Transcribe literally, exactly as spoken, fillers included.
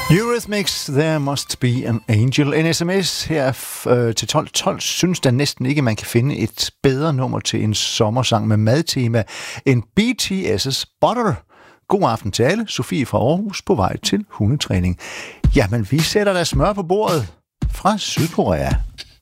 Eurythmics, There Must Be an Angel. En sms her øh, til tolv tolv synes da næsten ikke, man kan finde et bedre nummer til en sommersang med madtema end B T S's Butter. God aften til alle. Sofie fra Aarhus på vej til hundetræning. Jamen, vi sætter da smør på bordet fra Sydkorea.